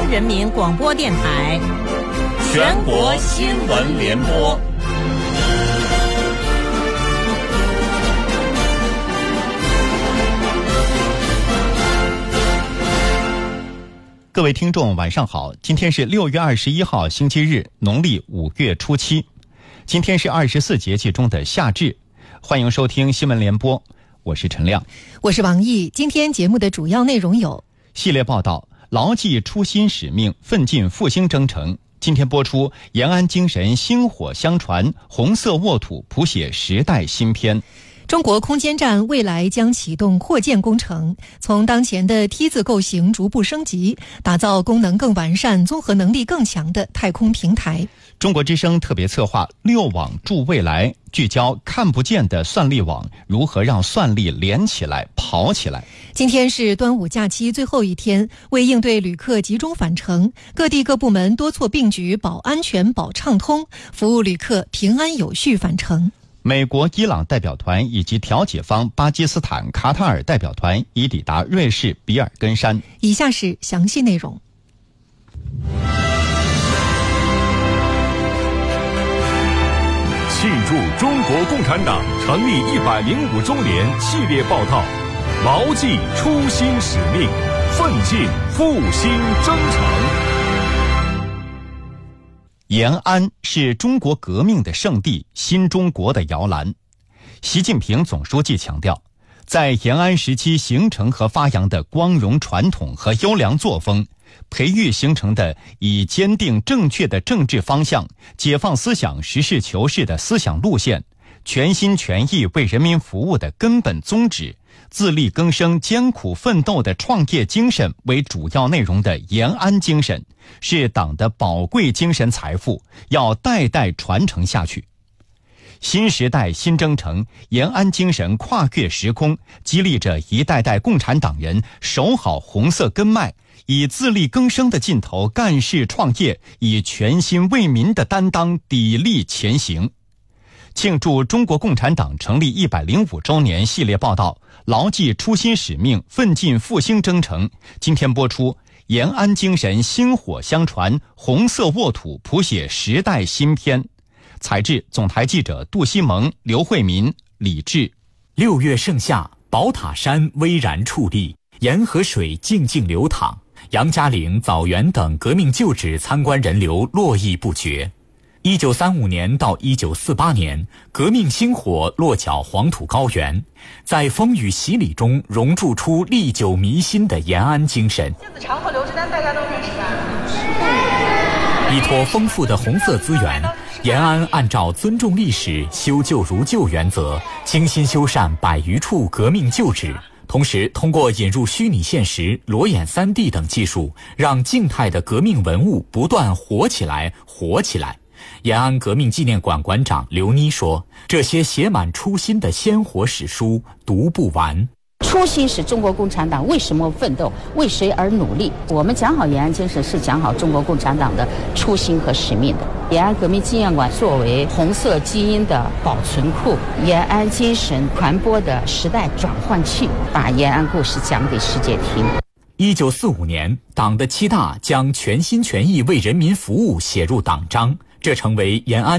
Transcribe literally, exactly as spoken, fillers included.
人民广播电台全国新闻联播。 各位听众晚上好，今天是六月二十一号星期日，农历五月初七。今天是二十四节气中的夏至，欢迎收听新闻联播，我是陈亮， 我是王毅。今天节目的主要内容有： 系列报道，牢记初心使命，奋进复兴征程。今天播出延安精神薪火相传，红色沃土谱写时代新篇。 中国空间站未来将启动扩建工程，从当前的梯字构型逐步升级，打造功能更完善、综合能力更强的太空平台。 中国之声特别策划六网助未来，聚焦看不见的算力网如何让算力连起来、跑起来。 今天是端午假期最后一天，为应对旅客集中返程，各地各部门多措并举，保安全、保畅通，服务旅客平安有序返程。 美国、伊朗代表团以及调解方巴基斯坦、卡塔尔代表团已抵达瑞士比尔根山。 以下是详细内容。 庆祝中国共产党成立一百零五周年系列报道，牢记初心使命，奋进复兴征程。 延安是中国革命的圣地，新中国的摇篮。习近平总书记强调，在延安时期形成和发扬的光荣传统和优良作风，培育形成的以坚定正确的政治方向、解放思想、实事求是的思想路线、全心全意为人民服务的根本宗旨、自力更生、艰苦奋斗的创业精神为主要内容的延安精神，是党的宝贵精神财富，要代代传承下去。新时代新征程，延安精神跨越时空，激励着一代代共产党人守好红色根脉，以自力更生的劲头干事创业，以全心为民的担当砥砺前行。庆祝中国共产党成立一百零五周年系列报道，牢记初心使命，奋进复兴征程。今天播出延安精神薪火相传，红色沃土谱写时代新篇。采制总台记者杜西蒙、刘慧民、李志。 六月盛夏，宝塔山巍然矗立，沿河水静静流淌，杨家岭、枣园等革命旧址参观人流络绎不绝。一九三五年到一九四八年，革命星火落脚黄土高原，在风雨洗礼中熔铸出历久弥新的延安精神。 杏子长和刘志丹大家都认识吧？ 依托丰富的红色资源，延安按照尊重历史、修旧如旧原则，精心修缮百余处革命旧址，同时通过引入虚拟现实、裸眼 三 D 等技术，让静态的革命文物不断活起来、活起来。延安革命纪念馆馆长刘妮说，这些写满初心的鲜活史书读不完。 初心是中国共产党为什么奋斗，为谁而努力。我们讲好延安精神，是讲好中国共产党的初心和使命的。延安革命纪念馆作为红色基因的保存库，延安精神传播的时代转换器，把延安故事讲给世界听。 一九四五年，党的七大将全心全意为人民服务写入党章，这成为延安